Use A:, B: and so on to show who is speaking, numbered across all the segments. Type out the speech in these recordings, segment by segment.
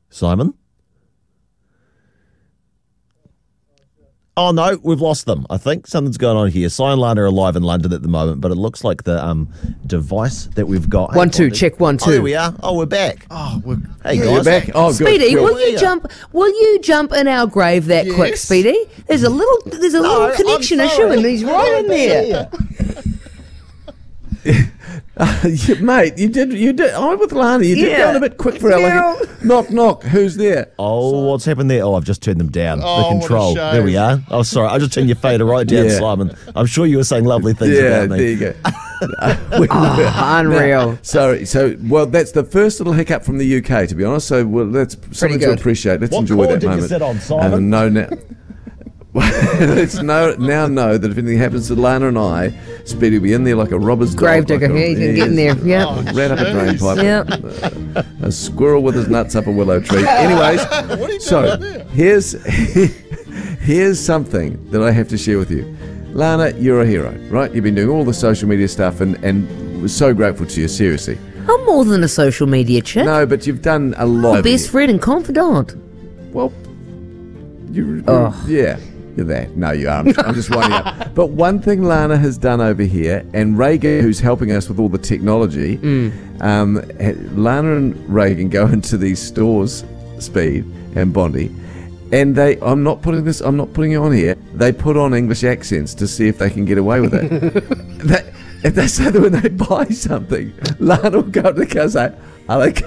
A: Simon? Oh, no, we've lost them. I think something's going on here. Si and Lana are alive in London at the moment, but it looks like the device that we've got...
B: 1 2, check 1 2.
A: Oh, there we are. Oh, we're back.
C: Oh,
A: Hey,
C: yeah,
A: guys.
C: you're back. Oh, good.
B: Speedy,
C: Cool.
B: will you jump in our grave that quick,
C: Yes.
B: Speedy? There's a little connection issue and he's right in there.
C: Mate, you did. I'm with Lana. You did
B: Yeah.
C: go a bit quick for our lucky. Knock, knock. Who's there?
A: Oh, what's happened there? Oh, I've just turned them down.
C: Oh,
A: The
C: what a
A: control.
C: shame.
A: There we are. Oh, sorry. I just turned your fader right down,
C: Yeah.
A: Simon. I'm sure you were saying lovely things
C: Yeah,
A: about
C: there
A: me.
C: you go.
B: Unreal.
C: Sorry. So, well, that's the first little hiccup from the UK, to be honest. So, well, that's something to
B: good.
C: appreciate. Let's
A: What
C: enjoy
A: chord
C: that
A: did you
C: moment.
A: sit on, Simon?
C: No, now. Let's now know that if anything happens to Lana and I, Speedy will be in there like a robber's dog.
B: Gravedigger,
C: like a-
B: yeah, he's gonna get in there. Yeah.
C: Ran up a drain pipe.
B: Yep.
C: A squirrel with his nuts up a willow tree. Anyways, so here's something that I have to share with you. Lana, you're a hero, right? You've been doing all the social media stuff and we're so grateful to you, seriously.
B: I'm more than a social media chick.
C: No, but you've done a lot.
B: I'm best friend and confidant.
C: Well,
B: Oh.
C: yeah, you're that. No, you aren't. I'm just winding up. But one thing Lana has done over here, and Reagan, who's helping us with all the technology, Lana and Reagan go into these stores, Speed and Bondi, and I'm not putting it on here. They put on English accents to see if they can get away with it. If they say that when they buy something, Lana will go up to the car and say, I like.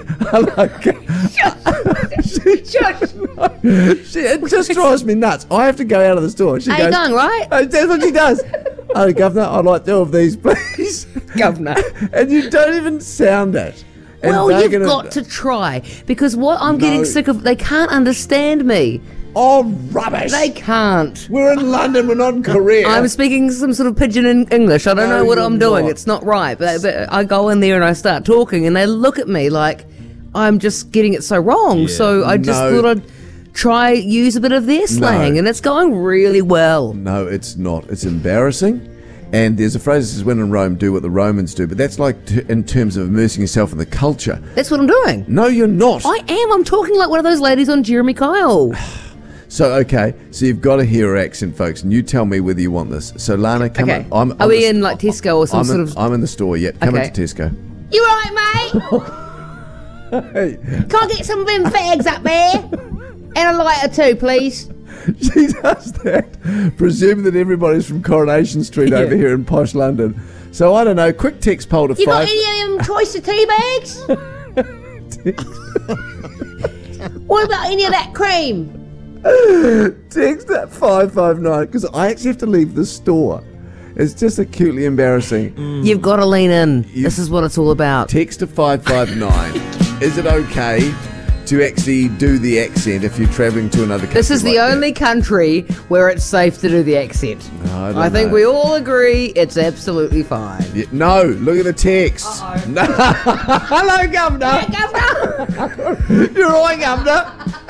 C: It just drives me nuts. I have to go out of the store. She
B: How
C: goes,
B: you going, right?
C: That's what she does. Oh, Governor, I'd like 2 of these, please.
B: Governor.
C: And you don't even sound it. And
B: Well,
C: they're
B: you've got to try because what I'm getting
C: No.
B: sick of, they can't understand me.
C: Oh, rubbish.
B: They can't.
C: We're in London, we're not in Korea.
B: I'm speaking some sort of pidgin in English. I don't
C: No,
B: know what
C: you're
B: I'm doing.
C: not.
B: It's not right. But I go in there and I start talking and they look at me like I'm just getting it so wrong. So I just
C: No.
B: thought I'd try use a bit of their slang and it's going really well.
C: No, it's not. It's embarrassing. And there's a phrase that says, when in Rome, do what the Romans do. But that's like in terms of immersing yourself in the culture.
B: That's what I'm doing.
C: No, you're not.
B: I am. I'm talking like one of those ladies on Jeremy Kyle.
C: So, okay, so you've got to hear her accent, folks, and you tell me whether you want this. So, Lana, come
B: Okay.
C: on.
B: Are we in like Tesco or some sort of...
C: I'm in the store, yep. Come
B: Okay.
C: into Tesco.
D: You right, mate?
C: Hey,
D: Can't get some of them fags up there? And a lighter too, please.
C: she does that, presuming that everybody's from Coronation Street over here in posh London. So, I don't know, quick text poll to
D: You got
C: 5...
D: any of them choice of tea bags? What about any of that cream?
C: Text that 559, because I actually have to leave the store. It's just acutely embarrassing.
B: You've got to lean in. This is what it's all about.
C: Text to 559. Is it okay to actually do the accent if you're travelling to another country?
B: This is the
C: like that?
B: only country where it's safe to do the accent.
C: I don't
B: I think
C: know.
B: we all agree it's absolutely fine.
C: Yeah, no, look at the text. No. Hello, Governor.
D: Governor!
C: You're all right, Governor.